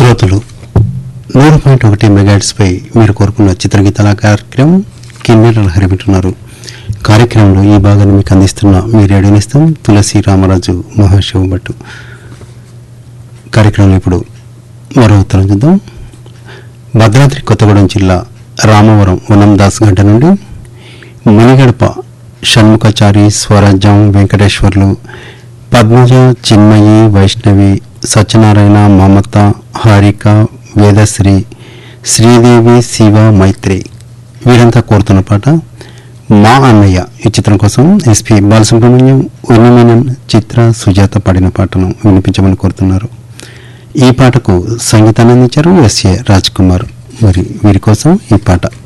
శ్రోతలు 100.1 మెగాహెర్ట్జ్ పై మీరు కోరుకున్న చిత్రగీతాల కార్యక్రమం కిన్నెర లహరి వింటున్నారు. కార్యక్రమంలో ఈ భాగాన్ని మీకు అందిస్తున్న మీ రేడియో నేస్తం తులసి రామరాజు మహాశివ భట్టు. కార్యక్రమంలో ఇప్పుడు మరో ఉత్తరం చూద్దాం. భద్రాద్రి కొత్తగూడెం జిల్లా రామవరం వనం దాస్ గంట నుండి మునిగడప షణ్ముఖాచారి, స్వరాజ్యం, వెంకటేశ్వర్లు, పద్మజ, చిన్మయి, వైష్ణవి, సత్యనారాయణ, మమత, హారిక, వేదశ్రీ, శ్రీదేవి, శివ, మైత్రి వీరంతా కోరుతున్న పాట మా అన్నయ్య. ఈ చిత్రం కోసం ఎస్పి బాలసుబ్రహ్మణ్యం, ఉనిమేనన్, చిత్ర, సుజాత పాడిన పాటను వినిపించమని కోరుతున్నారు. ఈ పాటకు సంగీతాన్ని అందించారు ఎస్ఏ రాజ్ కుమార్. మరి వీరి కోసం ఈ పాట.